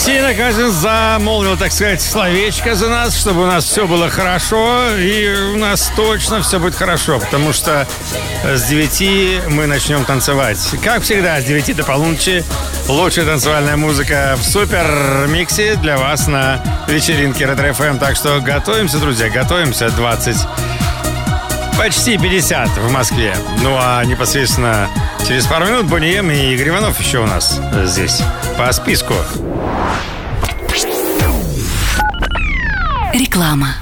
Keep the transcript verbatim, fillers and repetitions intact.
Тина Казин замолвила, так сказать, словечко за нас, чтобы у нас все было хорошо. И у нас точно все будет хорошо, потому что с девяти мы начнем танцевать. Как всегда, с девяти до полуночи лучшая танцевальная музыка в супер-миксе для вас на вечеринке Ретро-эф эм. Так что готовимся, друзья, готовимся. двадцать, почти пятьдесят в Москве. Ну а непосредственно через пару минут Бонни Эм и Игорь Иванов еще у нас здесь по списку. Реклама.